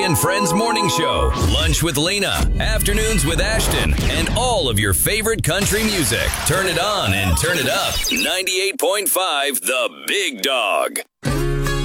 and Friends morning show, lunch with Lena, afternoons with Ashton, and all of your favorite country music. Turn it on and turn it up. 98.5 The Big Dog.